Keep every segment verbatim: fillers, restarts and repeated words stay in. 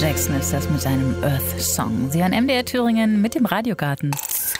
Jackson ist das mit seinem Earth Song. Sie hören M D R Thüringen mit dem Radiogarten.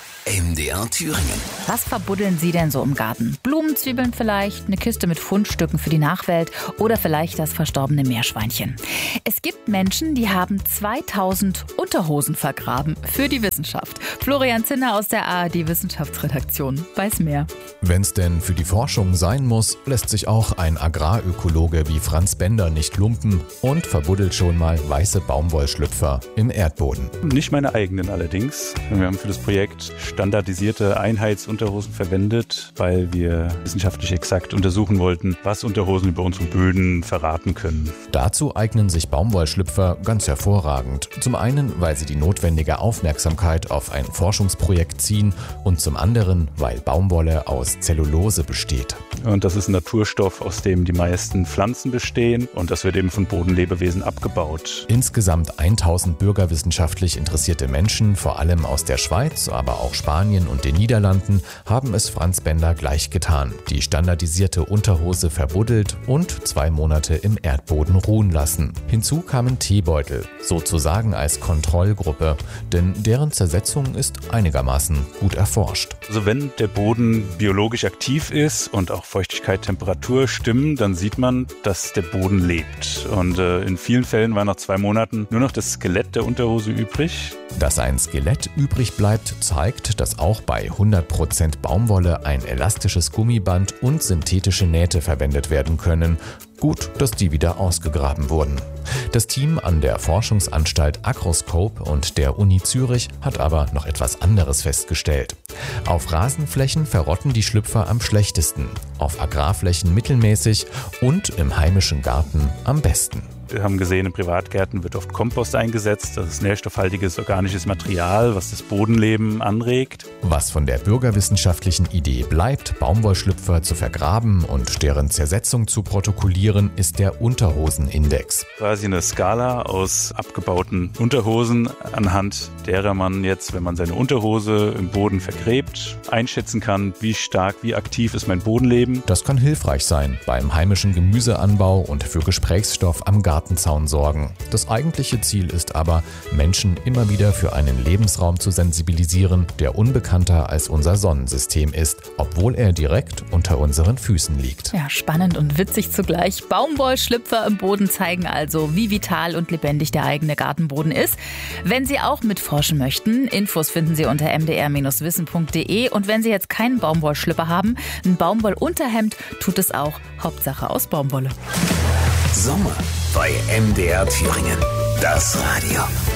M D R Thüringen. Was verbuddeln Sie denn so im Garten? Blumenzwiebeln vielleicht, eine Kiste mit Fundstücken für die Nachwelt oder vielleicht das verstorbene Meerschweinchen. Es gibt Menschen, die haben zweitausend Unterhosen vergraben für die Wissenschaft. Florian Zinner aus der A R D-Wissenschaftsredaktion weiß mehr. Wenn es denn für die Forschung sein muss, lässt sich auch ein Agrarökologe wie Franz Bender nicht lumpen und verbuddelt schon mal weiße Baumwollschlüpfer im Erdboden. Nicht meine eigenen allerdings. Wir haben für das Projekt standardisierte Einheitsunterhosen verwendet, weil wir wissenschaftlich exakt untersuchen wollten, was Unterhosen über unsere Böden verraten können. Dazu eignen sich Baumwollschlüpfer ganz hervorragend. Zum einen, weil sie die notwendige Aufmerksamkeit auf ein Forschungsprojekt ziehen und zum anderen, weil Baumwolle aus Zellulose besteht. Und das ist ein Naturstoff, aus dem die meisten Pflanzen bestehen und das wird eben von Bodenlebewesen abgebaut. Insgesamt tausend bürgerwissenschaftlich interessierte Menschen, vor allem aus der Schweiz, aber auch Spanien und den Niederlanden, haben es Franz Bender gleich getan. Die standardisierte Unterhose verbuddelt und zwei Monate im Erdboden ruhen lassen. Hinzu kamen Teebeutel, sozusagen als Kontrollgruppe, denn deren Zersetzung ist einigermaßen gut erforscht. Also wenn der Boden biologisch aktiv ist und auch Feuchtigkeit, Temperatur stimmen, dann sieht man, dass der Boden lebt. Und äh, in vielen Fällen war nach zwei Monaten nur noch das Skelett der Unterhose übrig. Dass ein Skelett übrig bleibt, zeigt, dass auch bei hundert Prozent Baumwolle ein elastisches Gummiband und synthetische Nähte verwendet werden können. Gut, dass die wieder ausgegraben wurden. Das Team an der Forschungsanstalt Agroscope und der Uni Zürich hat aber noch etwas anderes festgestellt. Auf Rasenflächen verrotten die Schlüpfer am schlechtesten, auf Agrarflächen mittelmäßig und im heimischen Garten am besten. Wir haben gesehen, in Privatgärten wird oft Kompost eingesetzt. Das ist nährstoffhaltiges organisches Material, was das Bodenleben anregt. Was von der bürgerwissenschaftlichen Idee bleibt, Baumwollschlüpfer zu vergraben und deren Zersetzung zu protokollieren, ist der Unterhosenindex. Quasi eine Skala aus abgebauten Unterhosen, anhand derer man jetzt, wenn man seine Unterhose im Boden vergräbt, einschätzen kann, wie stark, wie aktiv ist mein Bodenleben. Das kann hilfreich sein beim heimischen Gemüseanbau und für Gesprächsstoff am Garten. Gartenzaun sorgen. Das eigentliche Ziel ist aber, Menschen immer wieder für einen Lebensraum zu sensibilisieren, der unbekannter als unser Sonnensystem ist, obwohl er direkt unter unseren Füßen liegt. Ja, spannend und witzig zugleich. Baumwollschlüpfer im Boden zeigen also, wie vital und lebendig der eigene Gartenboden ist. Wenn Sie auch mitforschen möchten, Infos finden Sie unter m d r Bindestrich wissen punkt d e und wenn Sie jetzt keinen Baumwollschlüpper haben, ein Baumwollunterhemd tut es auch, Hauptsache aus Baumwolle. Sommer bei M D R Thüringen. Das Radio.